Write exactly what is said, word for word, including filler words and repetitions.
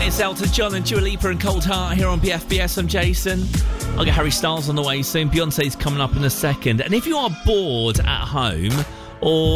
It's Elton John and Dua Lipa and Cold Heart here on B F B S. I'm Jason. I'll get Harry Styles on the way soon. Beyonce's coming up in a second. And if you are bored at home or